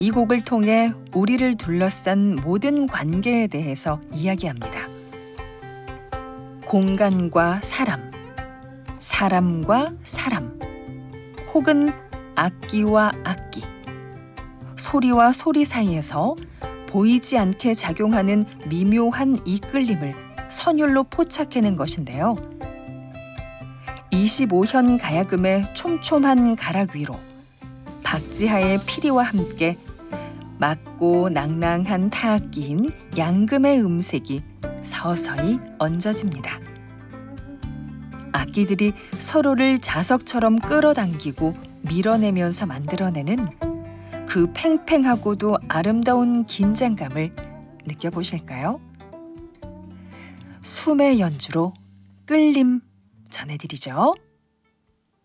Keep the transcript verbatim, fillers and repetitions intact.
이 곡을 통해 우리를 둘러싼 모든 관계에 대해서 이야기합니다. 공간과 사람, 사람과 사람, 혹은 악기와 악기, 소리와 소리 사이에서 보이지 않게 작용하는 미묘한 이끌림을 선율로 포착해낸 것인데요. 이십오 현 가야금의 촘촘한 가락 위로 박지하의 피리와 함께 맑고 낭낭한 타악기인 양금의 음색이 서서히 얹어집니다. 악기들이 서로를 자석처럼 끌어당기고 밀어내면서 만들어내는 그 팽팽하고도 아름다운 긴장감을 느껴보실까요? 숨의 연주로 끌림 전해드리죠.